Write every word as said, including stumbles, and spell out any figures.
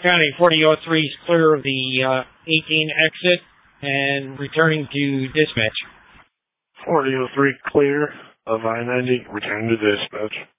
County, forty oh three is clear of the uh, eighteen exit and returning to dispatch. forty oh three clear of I ninety, returning to dispatch.